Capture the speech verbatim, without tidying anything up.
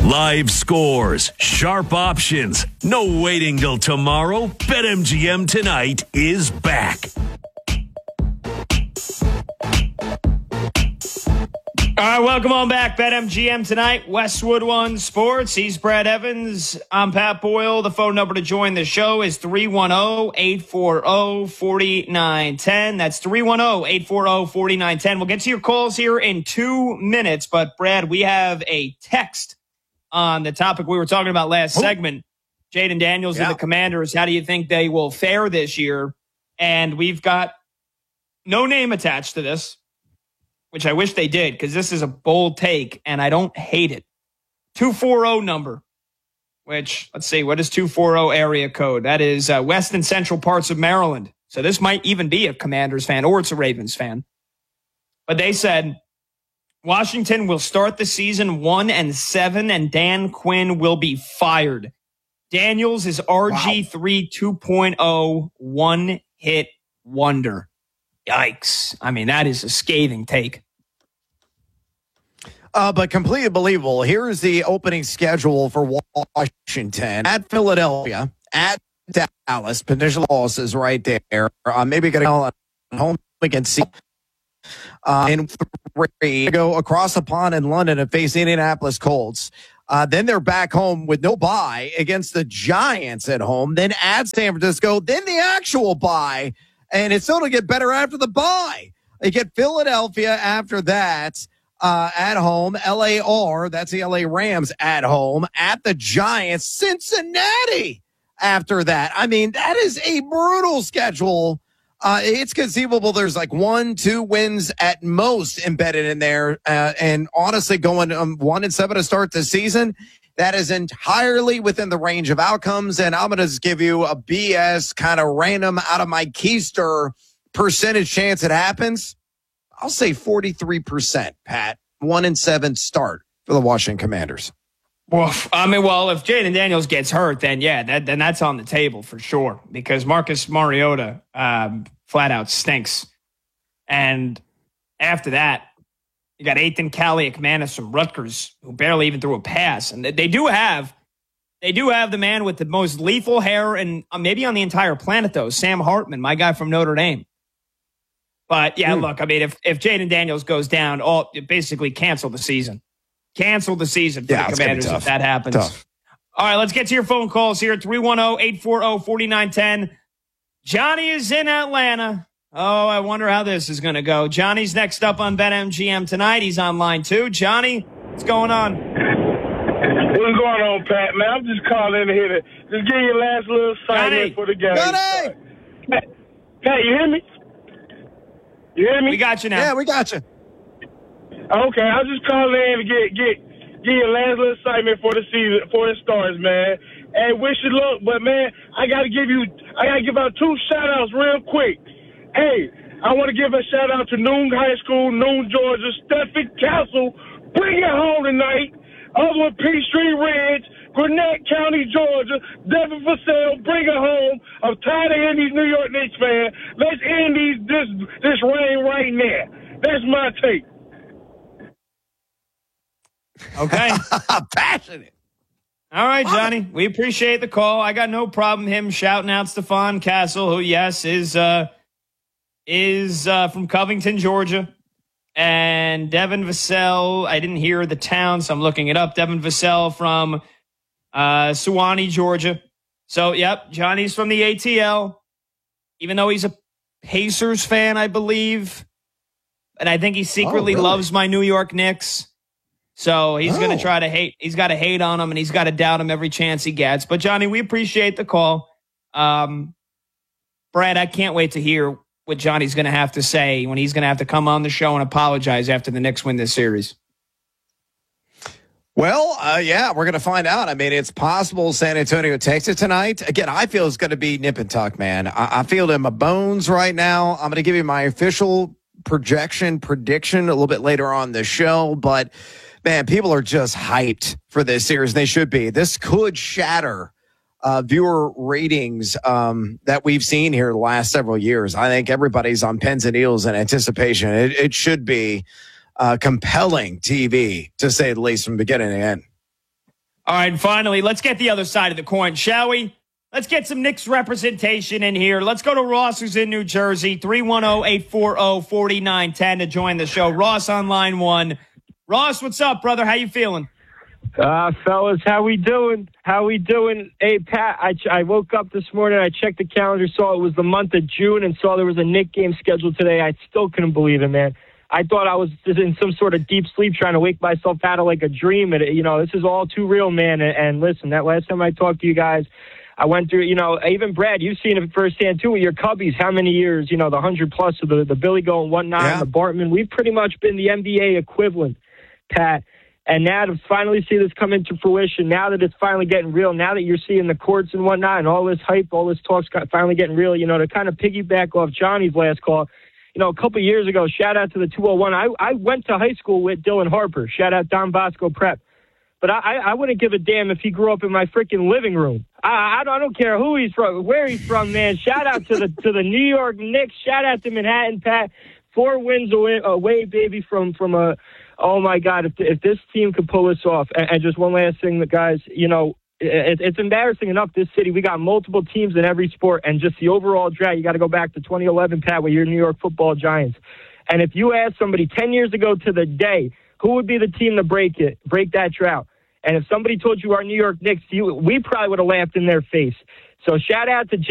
Live scores, sharp options, no waiting till tomorrow. BetMGM Tonight is back. All right, welcome on back. BetMGM Tonight, Westwood One Sports. He's Brad Evans. I'm Pat Boyle. The phone number to join the show is three one zero, eight four zero, four nine one zero. That's three one zero, eight four zero, four nine one zero. We'll get to your calls here in two minutes. But, Brad, we have a text on the topic we were talking about last segment. Jaden Daniels yeah. and the Commanders, how do you think they will fare this year? And we've got no name attached to this, which I wish they did, because this is a bold take, and I don't hate it. two four zero number, which, let's see, what is two four zero area code? That is uh, west and central parts of Maryland. So this might even be a Commanders fan, or it's a Ravens fan. But they said Washington will start the season one and seven, and Dan Quinn will be fired. Daniels is R G three wow. two point oh, one-hit wonder. Yikes. I mean, that is a scathing take. Uh, but completely believable. Here's the opening schedule for Washington. At Philadelphia, at Dallas, potential losses right there. Uh, maybe going to go home against C. Uh, and three, go across the pond in London and face the Indianapolis Colts. Uh, then they're back home with no bye against the Giants at home. Then at San Francisco. Then the actual bye. And it's still to get better after the bye. They get Philadelphia after that uh, at home. L A R, that's the L A Rams at home. At the Giants, Cincinnati after that. I mean, that is a brutal schedule. Uh, it's conceivable there's like one, two wins at most embedded in there. Uh, and honestly, going um, one and seven to start the season, that is entirely within the range of outcomes. And I'm going to just give you a B S kind of random out of my keister percentage chance it happens. I'll say forty-three percent, Pat. One and seven start for the Washington Commanders. Well, I mean, well, if Jaden Daniels gets hurt, then yeah, that, then that's on the table for sure, because Marcus Mariota um, flat out stinks. And after that, you got Ethan Kaliakmanis from Rutgers, who barely even threw a pass. And they do have, they do have the man with the most lethal hair, and maybe on the entire planet, though, Sam Hartman, my guy from Notre Dame. But yeah, mm. look, I mean, if if Jaden Daniels goes down, all basically cancel the season. Cancel the season for yeah, the Commanders if that happens. Tough. All right, let's get to your phone calls here. three one zero, eight four zero, four nine one zero. Johnny is in Atlanta. Oh, I wonder how this is going to go. Johnny's next up on BetMGM Tonight. He's on line two. Johnny, what's going on? What's going on, Pat? Man, I'm just calling in here to just give you your last little assignment for the game. Johnny! Pat, Pat, you hear me? You hear me? We got you now. Yeah, we got you. Okay, I was just calling in to get get get your last little excitement for the season, for the stars, man. And wish you luck, but man, I gotta give you, I gotta give out two shout outs real quick. Hey, I want to give a shout out to Noon High School, Noon, Georgia, Steffi Castle, bring it home tonight. Upland Peachtree Ridge, Gwinnett County, Georgia, Devin Vassell, bring it home. I'm tired of hearing these New York Knicks, man. Let's end these this this rain right now. That's my take. Okay. Passionate. All right, Johnny. We appreciate the call. I got no problem him shouting out Stephon Castle, who, yes, is uh, is uh, from Covington, Georgia. And Devin Vassell, I didn't hear the town, so I'm looking it up. Devin Vassell from uh, Suwanee, Georgia. So, yep, Johnny's from the A T L, even though he's a Pacers fan, I believe. And I think he secretly oh, really? loves my New York Knicks. So he's oh. going to try to hate. He's got to hate on him, and he's got to doubt him every chance he gets. But, Johnny, we appreciate the call. Um, Brad, I can't wait to hear what Johnny's going to have to say when he's going to have to come on the show and apologize after the Knicks win this series. Well, uh, yeah, we're going to find out. I mean, it's possible San Antonio takes it tonight. Again, I feel it's going to be nip and tuck, man. I, I feel it in my bones right now. I'm going to give you my official projection, prediction a little bit later on the show, but man, people are just hyped for this series. They should be. This could shatter uh, viewer ratings um, that we've seen here the last several years. I think everybody's on pins and needles in anticipation. It, it should be uh, compelling T V, to say the least, from beginning to end. All right, and finally, let's get the other side of the coin, shall we? Let's get some Knicks representation in here. Let's go to Ross, who's in New Jersey, three one zero, eight four zero, four nine one zero to join the show. Ross on line one. Ross, what's up, brother? How you feeling? Uh, fellas, how we doing? How we doing? Hey, Pat, I, I woke up this morning, I checked the calendar, saw it was the month of June, and saw there was a Knicks game scheduled today. I still couldn't believe it, man. I thought I was just in some sort of deep sleep trying to wake myself out of like a dream. And, you know, this is all too real, man. And, and listen, that last time I talked to you guys, I went through, you know, even Brad, you've seen it firsthand too with your Cubbies, how many years, you know, the one hundred plus of the, the Billy Goat and whatnot, Yeah. and the Bartman. We've pretty much been the N B A equivalent, Pat. And now to finally see this come into fruition, now that it's finally getting real, now that you're seeing the courts and whatnot and all this hype, all this talk's finally getting real, you know, to kind of piggyback off Johnny's last call, you know, a couple of years ago, shout out to the two oh one. I, I went to high school with Dylan Harper. Shout out Don Bosco Prep. But I, I wouldn't give a damn if he grew up in my freaking living room. I, I, don't, I don't care who he's from, where he's from, man. Shout out to the to the New York Knicks. Shout out to Manhattan, Pat. Four wins away, away baby, from from a. Oh my God! If if this team could pull this off, and, and just one last thing, that guys, you know, it, it's embarrassing enough. This city, we got multiple teams in every sport, and just the overall drought. You got to go back to twenty eleven, Pat, with your New York Football Giants. And if you ask somebody ten years ago to the day, who would be the team to break it, break that drought? And if somebody told you our New York Knicks, you, we probably would have laughed in their face. So shout out to